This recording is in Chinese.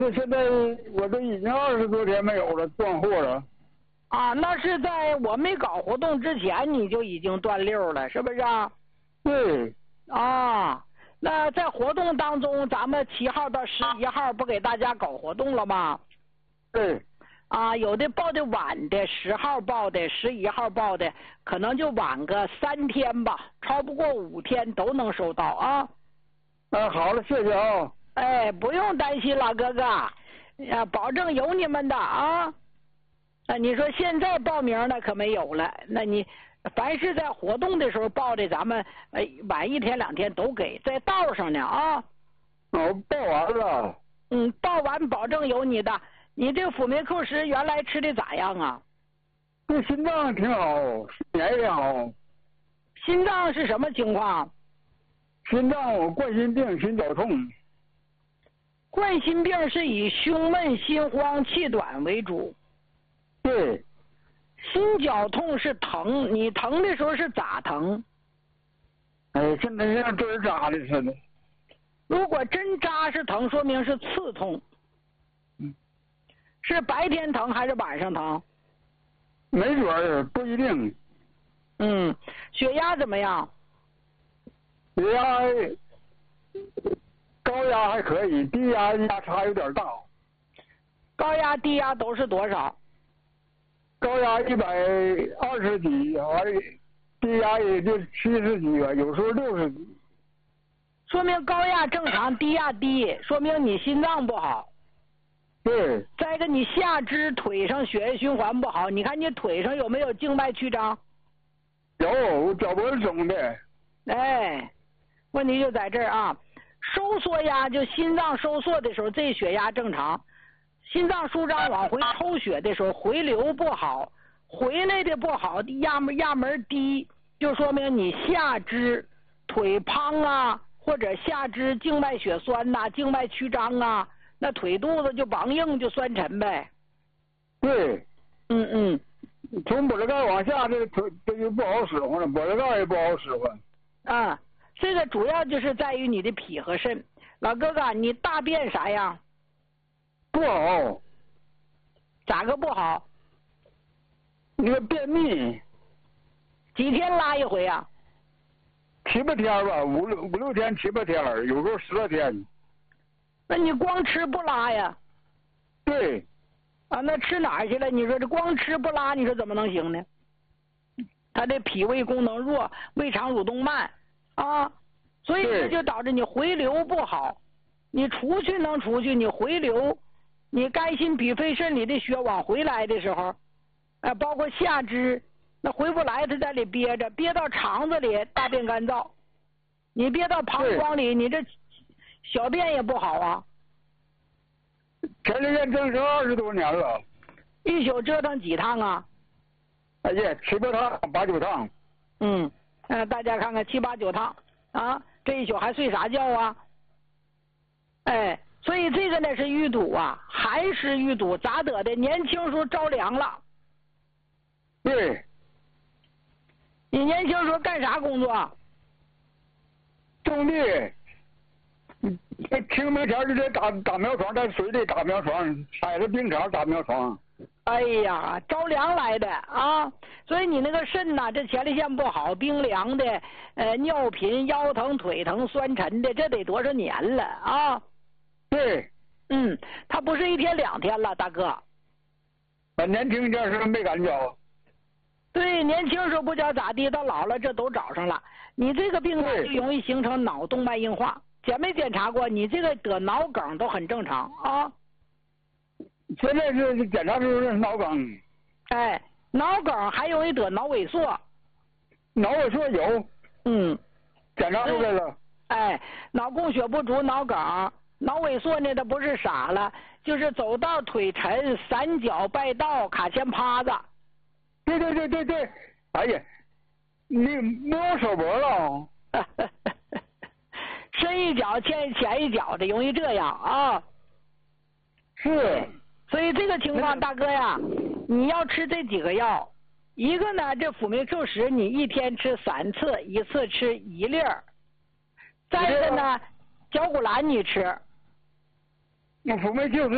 这现在我都已经20多天没有了，断货了。 啊，那是在我没搞活动之前你就已经断溜了，是不是啊？ 对。 啊，那在活动当中，咱们7号到11号不给大家搞活动了吗？ 对。 啊，有的报的晚的，10号报的，11号报的，可能就晚个3天吧，超不过5天都能收到啊。 好了，谢谢啊。 哎，不用担心，老哥哥，保证有你们的啊。你说现在报名的可没有了，那你凡是在活动的时候报的，咱们晚1天2天都给，在道上呢啊。 报完了。 报完保证有你的。你这辅酶 Q10原来吃的咋样啊？ 对心脏挺好，睡眠也好。 心脏是什么情况？ 心脏我冠心病、心绞痛。 冠心病是以胸闷、心慌、气短为主。 对。 心绞痛是疼，你疼的时候是咋疼？ 现在像针扎的似的。 如果针扎是疼，说明是刺痛。是白天疼还是晚上疼？ 没准儿，不一定。 血压怎么样？ 血压高压还可以，低压差有点大。 高压低压都是多少？ 高压120几，低压也就70几吧，有时候60几。 说明高压正常，低压低，说明你心脏不好。 对。 再一个，你下肢腿上血液循环不好，你看你腿上有没有静脉曲张？ 有，我脚脖子肿的。 问题就在这儿啊，收缩压就心脏收缩的时候，这血压正常；心脏舒张往回抽血的时候，回流不好，回来的不好，压门低，就说明你下肢腿滂啊，或者下肢静脉血栓呐、静脉曲张啊。那腿肚子就梆硬，就酸沉呗。 对。从脖子盖往下，这就不好使唤了，脖子盖也不好使唤。 这个主要就是在于你的脾和肾。老哥哥，你大便啥样？ 不好。 咋个不好？ 那个便秘。 几天拉一回啊 ？7、8天吧，5、6天、7、8天，有时候10来天。 那你光吃不拉呀？ 对。 那吃哪儿去了？你说这光吃不拉，你说怎么能行呢？他的脾胃功能弱，胃肠蠕动慢啊，所以这就导致你回流不好。你出去能出去，你回流，你肝心脾肺肾里的血往回来的时候，包括下肢，那回不来，它在里憋着，憋到肠子里，大便干燥；你憋到膀胱里，你这小便也不好啊。 前列腺增生20多年了。 一宿折腾几趟啊 ？7、8趟、8、9趟。 大家看看7、8、9趟啊，这一宿还睡啥觉啊？所以这个呢是淤堵啊，寒湿淤堵，咋得的？年轻时候着凉了。 对。 你年轻时候干啥工作？ 种地。清明前就在打苗床，在水里打苗床，踩着冰场打苗床。 哎呀，着凉来的啊！所以你那个肾呐，这前列腺不好，冰凉的，尿频、腰疼、腿疼、酸沉的，这得多少年了啊？ 对。 他不是1天2天了，大哥。 年轻点时候没感觉。 对，年轻时候不觉咋地，到老了这都找上了。你这个病呢，就容易形成脑动脉硬化。检没检查过？你这个得脑梗都很正常啊。 现在是检查出是脑梗。 脑梗还容易得脑萎缩。 脑萎缩有。检查出来了。 脑供血不足，脑梗。脑萎缩呢，它不是傻了，就是走道腿沉、散脚败道、卡前趴子。 对。哎呀，你摸手脖了。 深一脚浅一脚的，容易这样啊。 是。 所以这个情况，大哥呀，你要吃这几个药。一个呢，这辅酶 Q10你1天吃3次，一次吃1粒儿。再一个呢，焦骨兰你吃。 辅酶 Q10